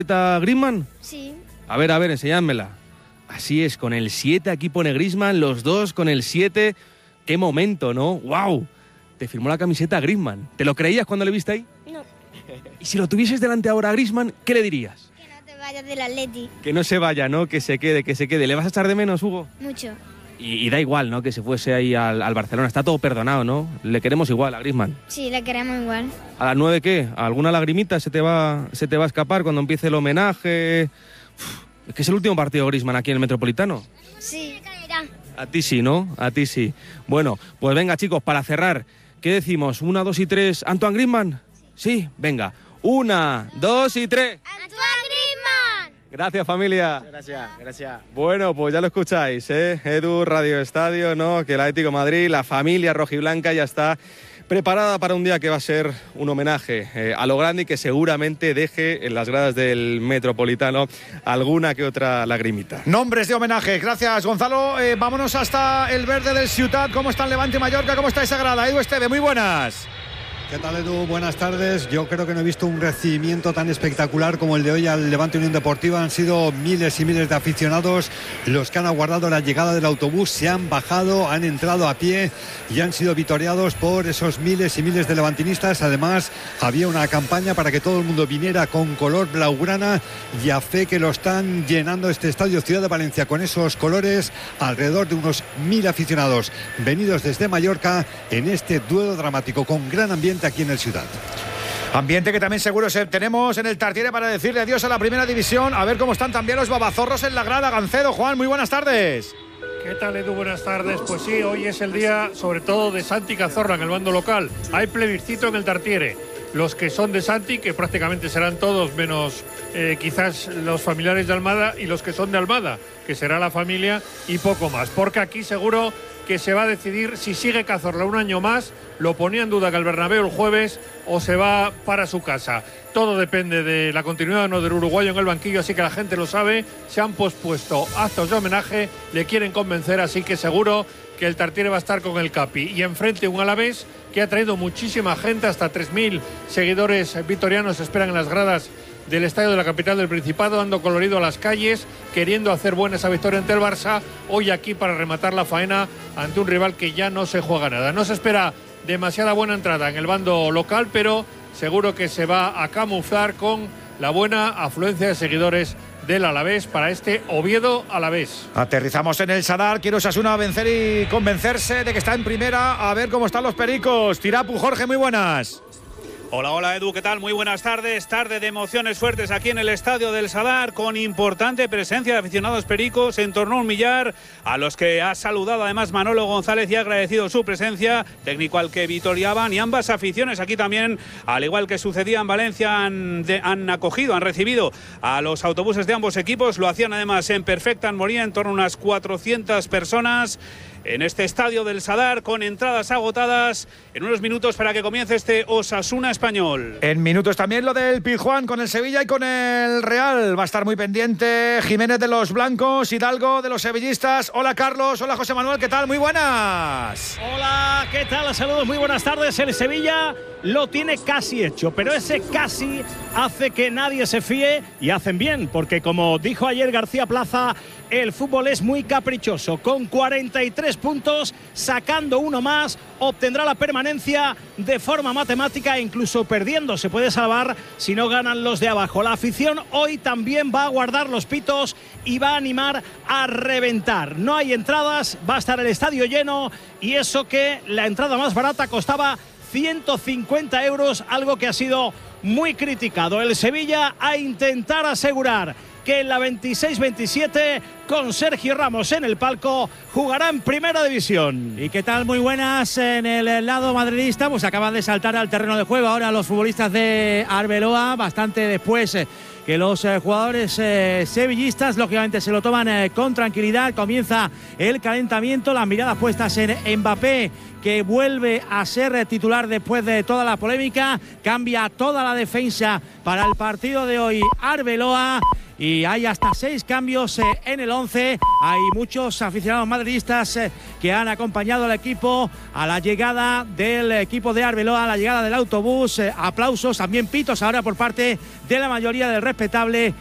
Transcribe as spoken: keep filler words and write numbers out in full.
Griezmann? Sí. A ver, a ver, enséñamela. Así es, con el siete aquí pone Griezmann, los dos con el siete. ¡Qué momento!, ¿no? ¡Wow! Te firmó la camiseta Griezmann. ¿Te lo creías cuando le viste ahí? No. Y si lo tuvieses delante ahora a Griezmann, ¿qué le dirías? Que no te vayas del Atleti. Que no se vaya, ¿no? Que se quede, que se quede. ¿Le vas a echar de menos, Hugo? Mucho. Y, y da igual, ¿no? Que se fuese ahí al, al Barcelona. Está todo perdonado, ¿no? Le queremos igual a Griezmann. Sí, le queremos igual. ¿A las nueve qué? ¿Alguna lagrimita se te va, se te va a escapar cuando empiece el homenaje? Uf, es que es el último partido de Griezmann aquí en el Metropolitano. Sí. A ti sí, ¿no? A ti sí. Bueno, pues venga, chicos, para cerrar, ¿qué decimos? ¿Una, dos y tres? ¿Antoine Griezmann? Sí, venga. Una, dos y tres. ¡Antoine Griezmann! Gracias, familia. Gracias, gracias. Bueno, pues ya lo escucháis, ¿eh? Edu, Radio Estadio, ¿no? Que el Atlético de Madrid, la familia rojiblanca ya está preparada para un día que va a ser un homenaje eh, a lo grande y que seguramente deje en las gradas del Metropolitano alguna que otra lagrimita. Nombres de homenaje. Gracias, Gonzalo. Eh, vámonos hasta el verde del Ciutat. ¿Cómo está el Levante Mallorca? ¿Cómo está esa grada? Edu Esteve, muy buenas. ¿Qué tal, Edu? Buenas tardes. Yo creo que no he visto un recibimiento tan espectacular como el de hoy al Levante Unión Deportiva. Han sido miles y miles de aficionados los que han aguardado la llegada del autobús, se han bajado, han entrado a pie y han sido vitoreados por esos miles y miles de levantinistas. Además, había una campaña para que todo el mundo viniera con color blaugrana y a fe que lo están llenando este estadio Ciudad de Valencia con esos colores. Alrededor de unos mil aficionados venidos desde Mallorca en este duelo dramático con gran ambiente aquí en el Ciutat. Ambiente que también seguro tenemos en el Tartiere para decirle adiós a la primera división. A ver cómo están también los babazorros en la grada. Gancedo, Juan, muy buenas tardes. ¿Qué tal, Edu? Buenas tardes. Pues sí, hoy es el día sobre todo de Santi Cazorla en el bando local. Hay plebiscito en el Tartiere. Los que son de Santi, que prácticamente serán todos, menos eh, quizás los familiares de Almada, y los que son de Almada, que será la familia y poco más. Porque aquí seguro que se va a decidir si sigue Cazorla un año más, lo ponía en duda que el Bernabéu el jueves, o se va para su casa. Todo depende de la continuidad no del uruguayo en el banquillo, así que la gente lo sabe. Se han pospuesto actos de homenaje, le quieren convencer, así que seguro que el Tartiere va a estar con el Capi. Y enfrente un Alavés que ha traído muchísima gente, hasta tres mil seguidores vitorianos esperan en las gradas del estadio de la capital del Principado, dando colorido a las calles, queriendo hacer buena esa victoria ante el Barça, hoy aquí para rematar la faena ante un rival que ya no se juega nada. No se espera demasiada buena entrada en el bando local, pero seguro que se va a camuflar con la buena afluencia de seguidores del Alavés para este Oviedo Alavés. Aterrizamos en el Sadar. Quiero Osasuna vencer y convencerse de que está en primera. A ver cómo están los pericos. Tirapu, Jorge, muy buenas. Hola, hola Edu, ¿qué tal? Muy buenas tardes. Tarde de emociones fuertes aquí en el estadio del Sadar, con importante presencia de aficionados pericos, en torno a un millar, a los que ha saludado además Manolo González y ha agradecido su presencia, técnico al que vitoriaban, y ambas aficiones aquí también, al igual que sucedía en Valencia, han, de, han acogido, han recibido a los autobuses de ambos equipos. Lo hacían además en perfecta armonía, en torno a unas cuatrocientas personas en este estadio del Sadar, con entradas agotadas, en unos minutos para que comience este Osasuna Español. En minutos también lo del Pizjuán con el Sevilla y con el Real. Va a estar muy pendiente Jiménez de los blancos, Hidalgo de los sevillistas. Hola Carlos, hola José Manuel, ¿qué tal? Muy buenas. Hola, ¿qué tal? Saludos, muy buenas tardes. El Sevilla lo tiene casi hecho, pero ese casi hace que nadie se fíe, y hacen bien, porque como dijo ayer García Plaza, el fútbol es muy caprichoso. Con cuarenta y tres puntos, sacando uno más, obtendrá la permanencia de forma matemática, e incluso perdiendo se puede salvar si no ganan los de abajo. La afición hoy también va a guardar los pitos y va a animar a reventar. No hay entradas, va a estar el estadio lleno, y eso que la entrada más barata costaba ciento cincuenta euros, algo que ha sido muy criticado. El Sevilla a intentar asegurar que en la veintiséis veintisiete, con Sergio Ramos en el palco, jugará en Primera División. ¿Y qué tal? Muy buenas. En el lado madridista, pues acaban de saltar al terreno de juego ahora los futbolistas de Arbeloa, bastante después que los eh, jugadores eh, sevillistas. Lógicamente se lo toman eh, con tranquilidad. Comienza el calentamiento, las miradas puestas en Mbappé, que vuelve a ser titular después de toda la polémica. Cambia toda la defensa para el partido de hoy Arbeloa. y hay hasta seis cambios eh, en el once. Hay muchos aficionados madridistas eh, que han acompañado al equipo a la llegada del equipo de Arbeloa, a la llegada del autobús. Eh, aplausos, también pitos ahora por parte de la mayoría del respetable